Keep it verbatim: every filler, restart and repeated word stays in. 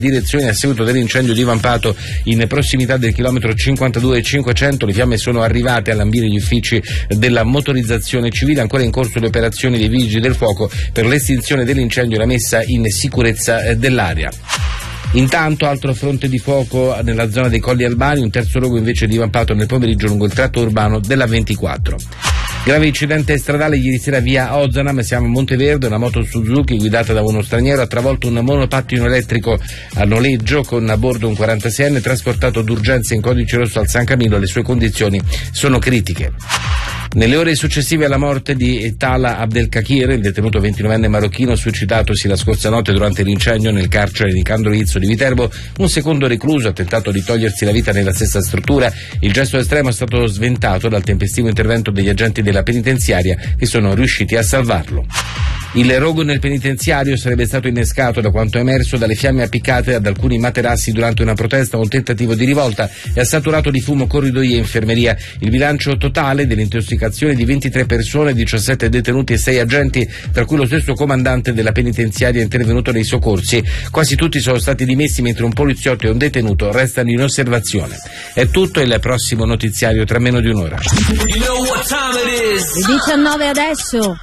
direzioni a seguito dell'incendio divampato in prossimità del chilometro cinquantadue e cinquecento. Le fiamme sono arrivate a lambire gli uffici della motorizzazione civile, ancora in corso le operazioni dei vigili del fuoco per l'estinzione dell'incendio e la messa in sicurezza dell'area. Intanto altro fronte di fuoco nella zona dei Colli Albani, un terzo rogo invece divampato nel pomeriggio lungo il tratto urbano della ventiquattro. Grave incidente stradale ieri sera via Ozanam, siamo a Monteverde, una moto Suzuki guidata da uno straniero ha travolto un monopattino elettrico a noleggio con a bordo un quarantaseienne trasportato d'urgenza in codice rosso al San Camillo, le sue condizioni sono critiche. Nelle ore successive alla morte di Tala Abdelkakir, il detenuto ventinovenne marocchino suicidatosi la scorsa notte durante l'incendio nel carcere di Candrovizzo di Viterbo, un secondo recluso ha tentato di togliersi la vita nella stessa struttura. Il gesto estremo è stato sventato dal tempestivo intervento degli agenti della penitenziaria che sono riusciti a salvarlo. Il rogo nel penitenziario sarebbe stato innescato, da quanto emerso, dalle fiamme appiccate ad alcuni materassi durante una protesta o un tentativo di rivolta e ha saturato di fumo corridoi e infermeria. Il bilancio totale dell'intossicazione è di ventitré persone, diciassette detenuti e sei agenti, tra cui lo stesso comandante della penitenziaria intervenuto nei soccorsi. Quasi tutti sono stati dimessi mentre un poliziotto e un detenuto restano in osservazione. È tutto, il prossimo notiziario tra meno di un'ora. diciannove adesso.